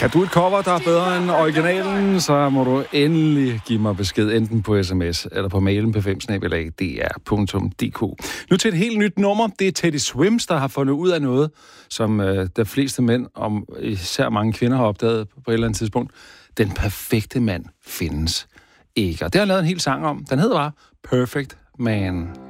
Kan du et cover, der er bedre end originalen, så må du endelig give mig besked, enten på sms eller på mailen på 5@dr.dk. Nu til et helt nyt nummer. Det er Teddy Swims, der har fundet ud af noget, som de fleste mænd, og især mange kvinder, har opdaget på et eller andet tidspunkt. Den perfekte mand findes ikke. Og det har jeg lavet en hel sang om. Den hedder bare Perfect Man.